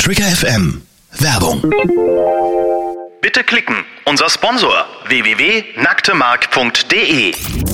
Trigger FM Werbung. Bitte klicken. Unser Sponsor www.nacktemark.de